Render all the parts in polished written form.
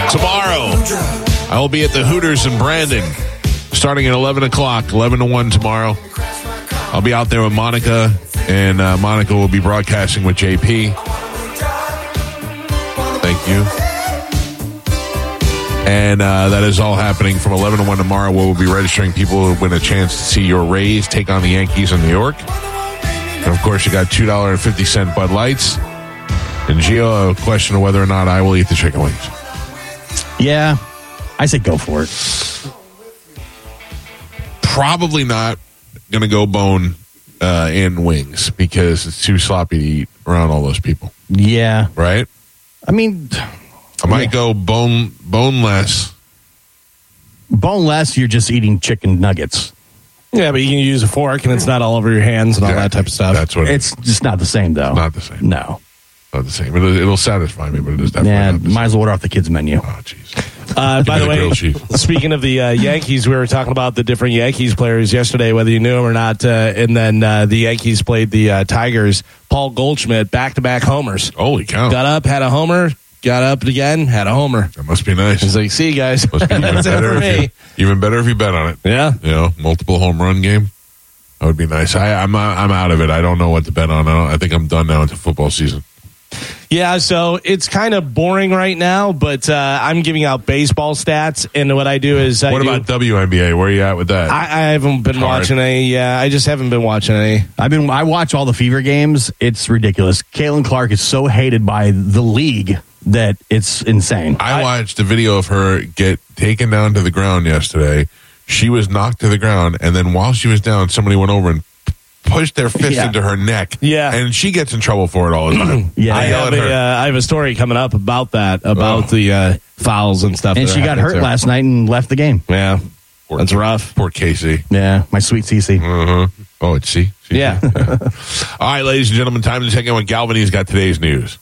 Tomorrow, I will be at the Hooters in Brandon, starting at 11 o'clock, 11 to 1 tomorrow. I'll be out there with Monica, and Monica will be broadcasting with JP. Thank you. And that is all happening from 11 to 1 tomorrow, where we'll be registering people who win a chance to see your Rays take on the Yankees in New York. And, of course, you got $2.50 Bud Lights. And, Gio, a question of whether or not I will eat the chicken wings. Yeah, I say go for it. Probably not going to go bone in wings because it's too sloppy to eat around all those people. Yeah. Right? I mean, I might go boneless. Boneless, you're just eating chicken nuggets. Yeah, but you can use a fork and it's not all over your hands and all that type of stuff. That's what it's just not the same, though. Not the same. No. Not the same. It'll satisfy me, but it is definitely not the same. Might as well order off the kids' menu. Oh, jeez. By the way, speaking of the Yankees, we were talking about the different Yankees players yesterday, whether you knew them or not. And then the Yankees played the Tigers. Paul Goldschmidt, back-to-back homers. Holy cow. Got up, had a homer. Got up again, had a homer. That must be nice. He's like, see you guys. Must be That's it for me. Even better if you bet on it. Yeah. You know, multiple home run game. That would be nice. I'm out of it. I don't know what to bet on. I think I'm done now until football season. Yeah, so it's kind of boring right now, but I'm giving out baseball stats, and what I do is what about WNBA? Where are you at with that? I haven't been watching any. Yeah, I just haven't been watching any. I watch all the Fever games. It's ridiculous. Caitlin Clark is so hated by the league that it's insane. I watched a video of her get taken down to the ground yesterday. She was knocked to the ground, and then while she was down, somebody went over and pushed their fist into her neck. Yeah. And she gets in trouble for it all the time. Yeah. I have a story coming up about that, about the fouls and stuff. And she got hurt last night and left the game. Yeah. That's rough. Poor Casey. Yeah, my sweet Cece. Oh, it's C? Yeah. All right, ladies and gentlemen, time to check in with Galvin. He's got today's news.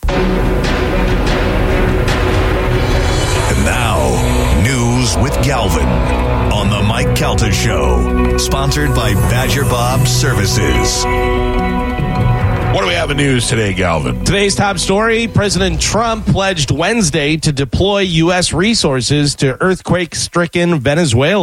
And now, news with Galvin on the Mike Calta Show, sponsored by Badger Bob Services. What do we have in news today, Galvin? Today's top story, President Trump pledged Wednesday to deploy U.S. resources to earthquake-stricken Venezuela.